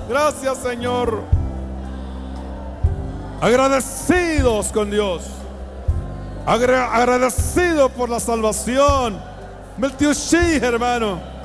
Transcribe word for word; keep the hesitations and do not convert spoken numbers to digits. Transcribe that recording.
Gracias, Señor. Agradecidos con Dios. Agra- agradecido por la salvación. Meltiushí, hermano.